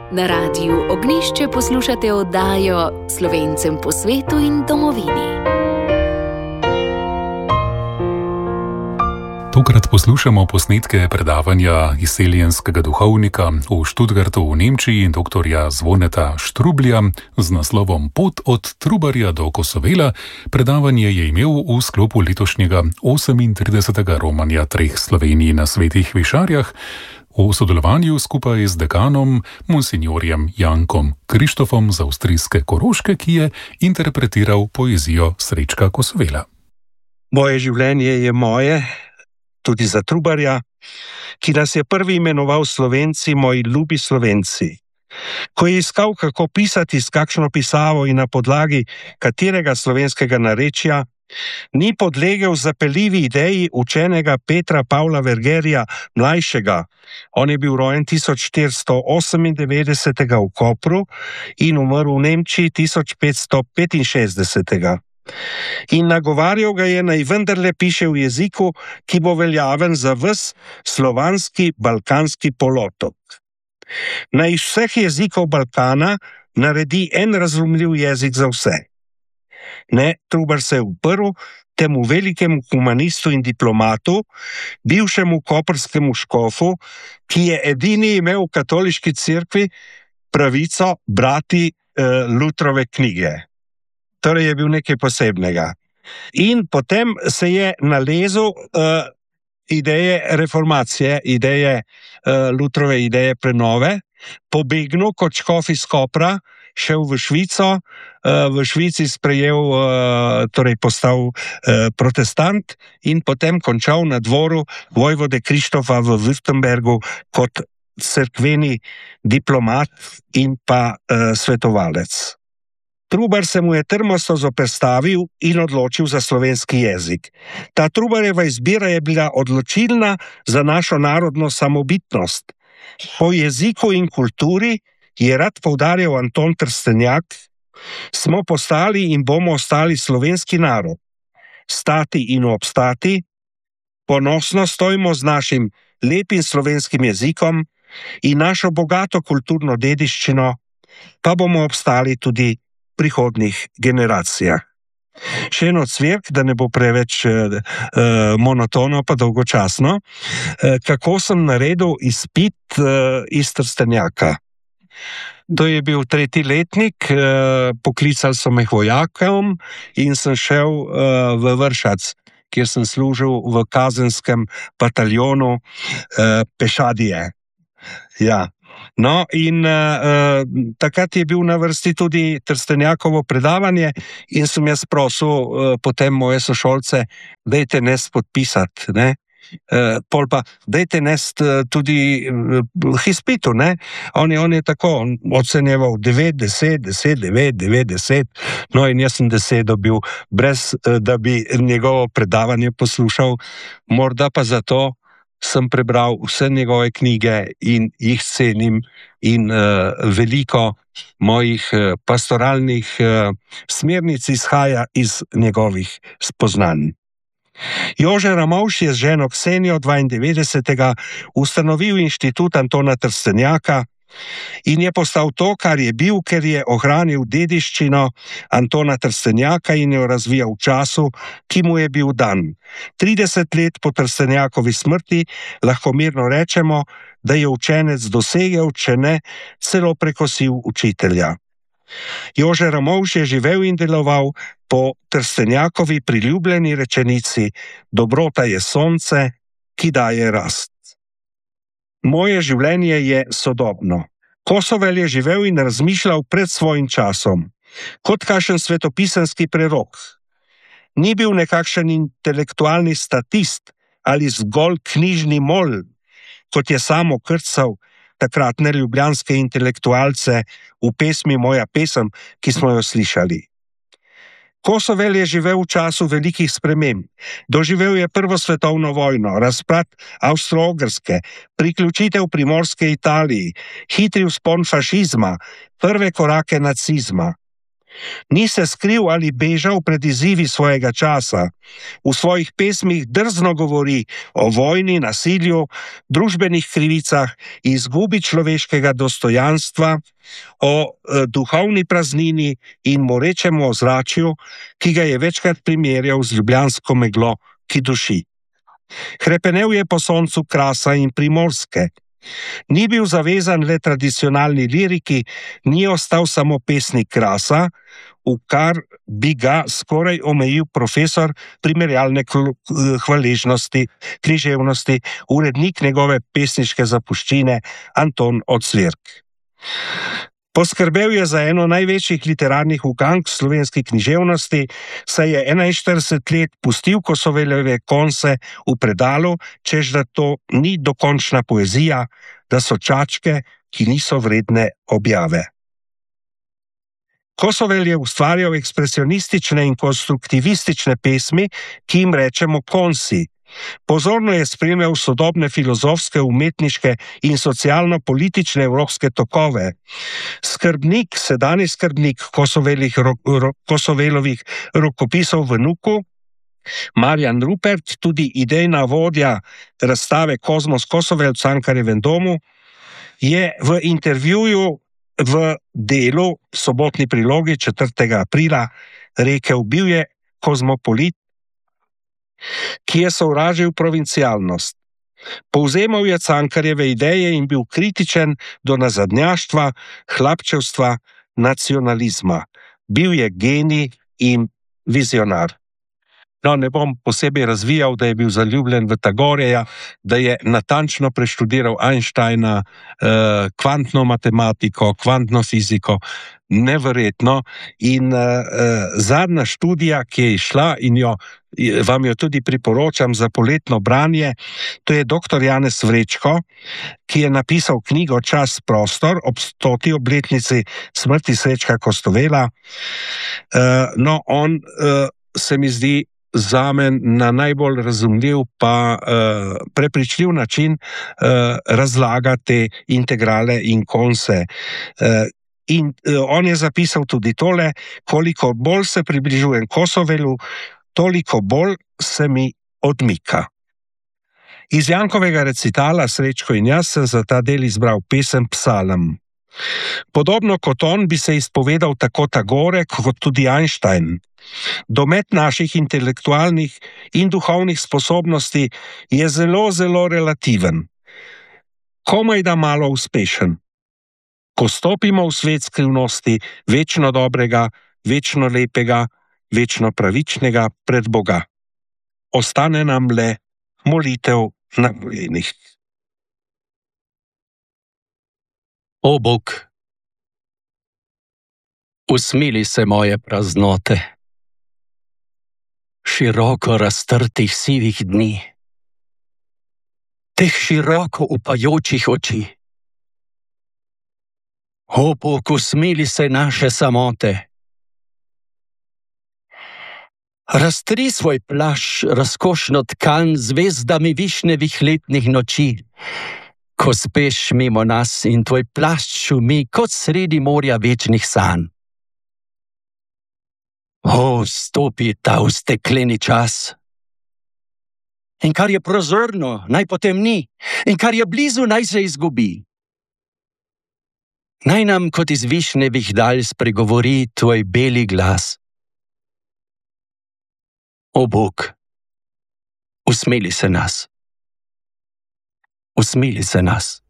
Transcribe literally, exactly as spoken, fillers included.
Na Radiu Ognjišče poslušate oddajo Slovencem po svetu in domovini. Tokrat poslušamo posnetke predavanja izseljenskega duhovnika v Študgartu v Nemčiji doktorja Zvoneta Štrublja z naslovom Pot od Trubarja do Kosovela. Predavanje je imel v sklopu letošnjega osemintridesetega romanja treh Slovenij na Svetih Višarjah v sodelovanju skupaj z dekanom monsinjorjem Jankom Krištofom z avstrijske Koroške, ki je interpretiral poezijo Srečka Kosovela. Moje življenje je moje, tudi za Trubarja, ki nas je prvi imenoval Slovenci, moji ljubi Slovenci. Ko je iskal, kako pisati s kakšno pisavo in na podlagi katerega slovenskega narečja, ni podlegel zapeljivi ideji učenega Petra Pavla Vergerja mlajšega. On je bil rojen tisoč štiristo osemindevetdesetega v Kopru in umrl v Nemčiji tisoč petsto petinšestdesetega. In nagovarjal ga je, naj vendarle piše v jeziku, ki bo veljaven za ves slovanski balkanski polotok. Naj iz vseh jezikov Balkana naredi en razumljiv jezik za vse. Ne, Trubar se je uprl temu velikemu humanistu in diplomatu, bivšemu koprskemu škofu, ki je edini imel v katoliški cerkvi pravico brati eh, Lutrove knjige. Torej je bil nekaj posebnega. In potem se je nalezel uh, ideje reformacije, ideje uh, Lutrove, ideje prenove, pobegnil kot škof iz Kopra, šel v Švico, uh, v Švici sprejel, uh, torej postal uh, protestant in potem končal na dvoru vojvode Krištofa v Württembergu kot cerkveni diplomat in pa uh, svetovalec. Trubar se mu je trmasto zoperstavil in odločil za slovenski jezik. Ta Trubarjeva izbira je bila odločilna za našo narodno samobitnost. Po jeziku in kulturi, je rad poudarjal Anton Trstenjak, smo postali in bomo ostali slovenski narod. Stati in obstati, ponosno stojimo z našim lepim slovenskim jezikom in našo bogato kulturno dediščino, pa bomo obstali tudi prihodnih generacijah. Še eno cvirk, da ne bo preveč uh, monotono pa dolgočasno, uh, kako sem naredil izpit uh, iz Trstenjaka. To je bil tretji letnik, uh, poklicali so me vojakom in sem šel uh, v Vršac, kjer sem služil v kazenskem bataljonu uh, pešadije. Ja. No, in uh, takrat je bil na vrsti tudi Trstenjakovo predavanje in sem jaz prosil uh, potem moje sošolce, dajte nes podpisati, ne. Uh, pol pa, dajte nes uh, tudi uh, izpitu, ne. On je, on je tako on ocenjeval devet, deset, deset, devet, devet, deset, no in jaz sem deset dobil, brez uh, da bi njegovo predavanje poslušal, morda pa zato, sem prebral vse njegove knjige in jih cenim in uh, veliko mojih uh, pastoralnih uh, smernic izhaja iz njegovih spoznanj. Jože Ramovš je z ženo Ksenijo dvaindevetdesetega ustanovil inštitut Antona Trstenjaka in je postal to, kar je bil, ker je ohranil dediščino Antona Trstenjaka in jo razvijal v času, ki mu je bil dan. trideset let po Trstenjakovi smrti lahko mirno rečemo, da je učenec dosegel, če ne, celo prekosil učitelja. Jože Ramovš je živel in deloval po Trstenjakovi priljubljeni rečenici: dobrota je sonce, ki daje rast. Moje življenje je sodobno. Kosovel je živel in razmišljal pred svojim časom, kot kakšen svetopisanski prerok. Ni bil nekakšen intelektualni statist ali zgolj knjižni mol, kot je sam okrcal takratne ljubljanske intelektualce v pesmi Moja pesem, ki smo jo slišali. Kosovel je živel v času velikih sprememb. Doživel je prvo svetovno vojno, razpad Avstro-Ogrske, priključitev Primorske Italiji, hitri vzpon fašizma, prve korake nacizma. Ni se skril ali bežal pred izzivi svojega časa. V svojih pesmih drzno govori o vojni, nasilju, družbenih krivicah, izgubi človeškega dostojanstva, o e, duhovni praznini in morečemu ozračju, ki ga je večkrat primerjal z ljubljansko meglo, ki duši. Hrepenel je po soncu Krasa in Primorske. Ni bil zavezan le tradicionalni liriki, ni ostal samo pesnik Krasa, v kar bi ga skoraj omejil profesor primerjalne hvaležnosti, književnosti, urednik njegove pesniške zapuščine Anton Ocvirk. Poskrbel je za eno največjih literarnih ugank slovenski književnosti, saj je enainštirideset let pustil Kosoveljeve konce v predalu, češ da to ni dokončna poezija, da so čačke, ki niso vredne objave. Kosovel je ustvarjal ekspresionistične in konstruktivistične pesmi, ki jim rečemo konsi. Pozorno je spremljal sodobne filozofske, umetniške in socialno-politične evropske tokove. Skrbnik, sedanji skrbnik Kosovelovih, ro, Kosovelovih rokopisov v Nuku, Marjan Rupert, tudi idejna vodja razstave Kozmos Kosovel v Cankarjevem domu, je v intervjuju v Delu, sobotni prilogi četrtega aprila, rekel, bil je kozmopolit, ki je sovražil provincialnost. Povzemal je Cankarjeve ideje in bil kritičen do nazadnjaštva, hlapčevstva, nacionalizma. Bil je genij in vizionar. No, ne bom posebej razvijal, da je bil zaljubljen v Tagoreja, da je natančno preštudiral Einsteina, eh, kvantno matematiko, kvantno fiziko, neverjetno. In eh, zadnja študija, ki je išla in jo, vam jo tudi priporočam za poletno branje, to je doktor Janez Vrečko, ki je napisal knjigo Čas, prostor ob stoti obletnici smrti Srečka Kostovela. Eh, no, on eh, se mi zdi zame na najbolj razumljiv pa uh, prepričljiv način uh, razlaga te integrale in konse. Uh, in uh, on je zapisal tudi tole, koliko bolj se približujem Kosovelu, toliko bolj se mi odmika. Iz Jankovega recitala Srečko in jaz sem za ta del izbral pesem Psalem. Podobno kot on bi se izpovedal tako Tagore kot tudi Einstein. Domet naših intelektualnih in duhovnih sposobnosti je zelo, zelo relativen. Komaj da malo uspešen. Ko stopimo v svet skrivnosti večno dobrega, večno lepega, večno pravičnega pred Boga. Ostane nam le molitev na kolenih. O Bog, usmili se moje praznote, široko raztrtih sivih dni, teh široko upajočih oči. O Bog, usmili se naše samote, raztri svoj plašč razkošno tkan zvezdami višnjevih letnih noči, ko speš mimo nas in tvoj plašč šumi kot sredi morja večnih sanj. O, stopi ta v stekleni čas. In kar je prozorno, naj potem ni, in kar je blizu, naj se izgubi. Naj nam kot iz višnjevih dalj spregovori tvoj beli glas. O Bog, usmili se nas. Usmili se nas.